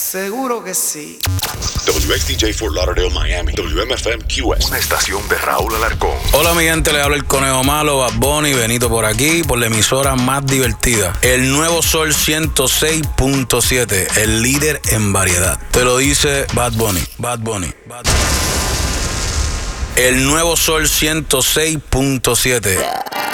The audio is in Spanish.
Seguro que sí. WXDJ Fort Lauderdale, Miami. WMFM QS. Una estación de Raúl Alarcón. Hola mi gente, le habla el Conejo Malo, Bad Bunny, Benito por aquí, por la emisora más divertida. El Nuevo Sol 106.7, el líder en variedad. Te lo dice Bad Bunny, Bad Bunny, Bad Bunny. El Nuevo Sol 106.7.